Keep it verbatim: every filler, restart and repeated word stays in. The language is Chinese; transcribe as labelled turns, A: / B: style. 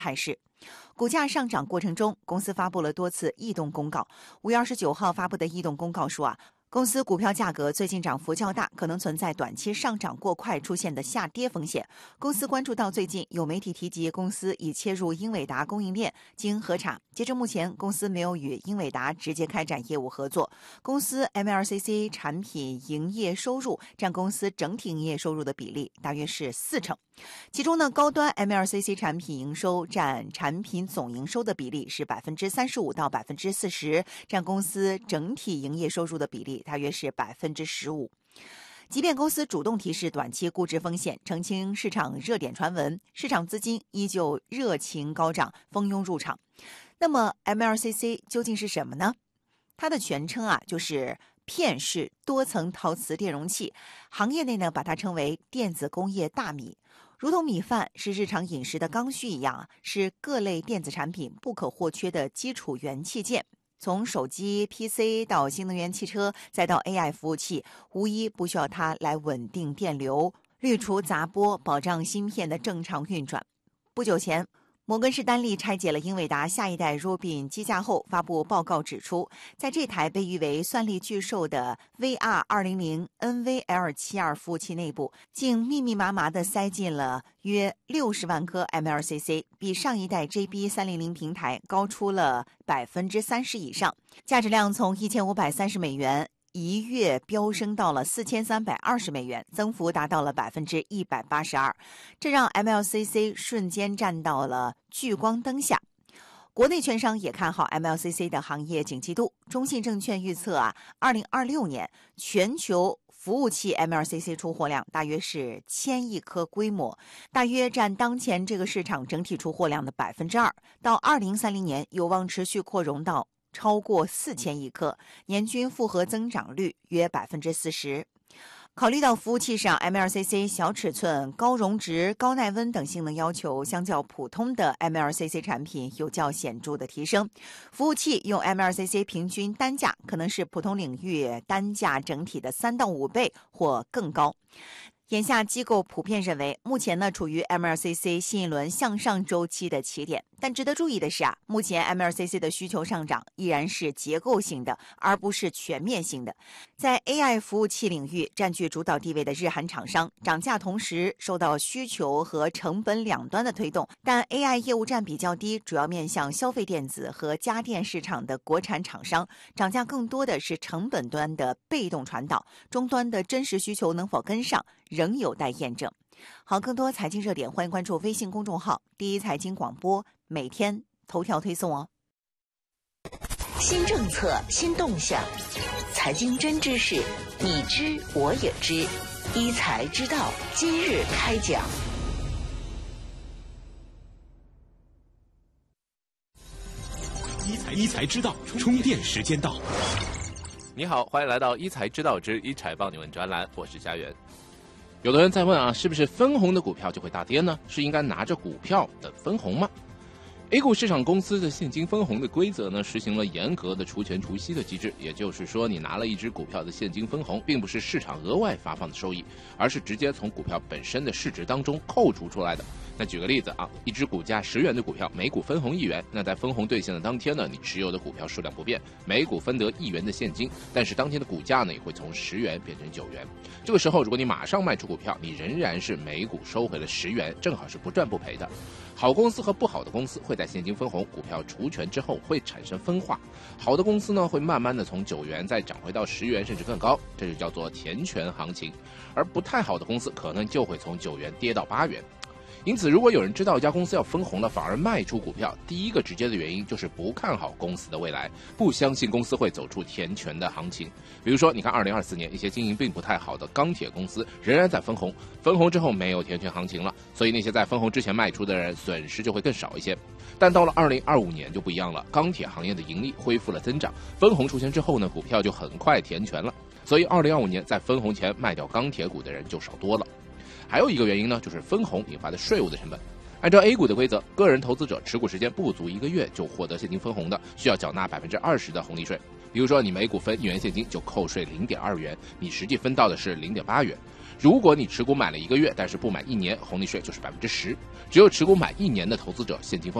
A: 态势。股价上涨过程中，公司发布了多次异动公告。五月二十九号发布的异动公告说啊，公司股票价格最近涨幅较大，可能存在短期上涨过快出现的下跌风险。公司关注到最近有媒体提及公司已切入英伟达供应链，经核查，截至目前，公司没有与英伟达直接开展业务合作。公司 M L C C 产品营业收入占公司整体营业收入的比例大约是四成，其中呢，高端 M L C C 产品营收占产品总营收的比例是百分之三十五到百分之四十，占公司整体营业收入的比例大约是百分之十五。即便公司主动提示短期估值风险，澄清市场热点传闻，市场资金依旧热情高涨，蜂拥入场。那么 M L C C 究竟是什么呢？它的全称啊，就是片式多层陶瓷电容器，行业内呢把它称为电子工业大米。如同米饭是日常饮食的刚需一样，是各类电子产品不可或缺的基础元器件。从手机、P C 到新能源汽车，再到 A I 服务器，无一不需要它来稳定电流、滤除杂波，保障芯片的正常运转。不久前，摩根士丹利拆解了英伟达下一代 Rubin 机架后，发布报告指出，在这台被誉为算力巨兽的 V R 二零零 N V L 七十二 服务器内部，竟密密麻麻地塞进了约六十万颗 M L C C， 比上一代 J B 三零零平台高出了百分之三十以上，价值量从一千五百三十美元一跃飙升到了四千三百二十美元，增幅达到了百分之一百八十二，这让 M L C C 瞬间站到了聚光灯下。国内券商也看好 M L C C 的行业景气度。中信证券预测啊，二零二六年全球服务器 M L C C 出货量大约是千亿颗规模，大约占当前这个市场整体出货量的百分之二。到二零三零年，有望持续扩容到超过四千亿颗，年均复合增长率约百分之四十。考虑到服务器上 M L C C 小尺寸、高容值、高耐温等性能要求，相较普通的 M L C C 产品有较显著的提升。服务器用 M L C C 平均单价可能是普通领域单价整体的三到五倍或更高。眼下机构普遍认为，目前呢处于 M L C C 新一轮向上周期的起点。但值得注意的是啊，目前 M L C C 的需求上涨依然是结构性的，而不是全面性的。在 A I 服务器领域占据主导地位的日韩厂商，涨价同时受到需求和成本两端的推动，但 A I 业务占比较低，主要面向消费电子和家电市场的国产厂商，涨价更多的是成本端的被动传导，终端的真实需求能否跟上，仍有待验证。好，更多财经热点，欢迎关注微信公众号第一财经广播，每天头条推送哦。
B: 新政策，新动向，财经真知识，你知我也知，一财知道今日开讲。
C: 一财一财知道，充电时间到。
D: 你好，欢迎来到一财知道之一财帮你问专栏，我是家园。
E: 有的人在问啊，是不是分红的股票就会大跌呢？是应该拿着股票等分红吗？ A 股市场公司的现金分红的规则呢，实行了严格的除权除息的机制，也就是说，你拿了一只股票的现金分红，并不是市场额外发放的收益，而是直接从股票本身的市值当中扣除出来的。那举个例子啊，一只股价十元的股票，每股分红一元，那在分红兑现的当天呢，你持有的股票数量不变，每股分得一元的现金，但是当天的股价呢，也会从十元变成九元。这个时候，如果你马上卖出股票，你仍然是每股收回了十元，正好是不赚不赔的。 好公司和不好的公司会在现金分红、股票除权之后会产生分化。好的公司呢，会慢慢的从九元再涨回到十元甚至更高，这就叫做填权行情。而不太好的公司可能就会从九元跌到八元。因此，如果有人知道一家公司要分红了，反而卖出股票，第一个直接的原因就是不看好公司的未来，不相信公司会走出填权的行情。比如说，你看二零二四年一些经营并不太好的钢铁公司仍然在分红，分红之后没有填权行情了，所以那些在分红之前卖出的人损失就会更少一些。但到了二零二五年就不一样了，钢铁行业的盈利恢复了增长，分红出现之后呢，股票就很快填权了，所以二零二五年在分红前卖掉钢铁股的人就少多了。 还有一个原因呢，就是分红引发的税务的成本。按照 A 股的规则，个人投资者持股时间不足一个月就获得现金分红的，需要缴纳百分之二十的红利税。比如说，你每股分一元现金就扣税零点二元，你实际分到的是零点八元。 如果你持股买了一个月，但是不买一年，红利税就是百分之十。只有持股买一年的投资者，现金分